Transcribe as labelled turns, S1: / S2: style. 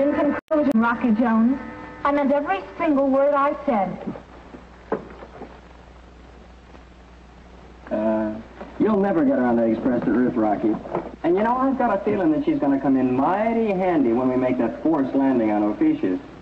S1: In conclusion, Rocky Jones, I meant every single word I said.
S2: You'll never get her on the express route, Rocky. And you know, I've got a feeling that she's going to come in mighty handy when we make that forced landing on Ophiuchus.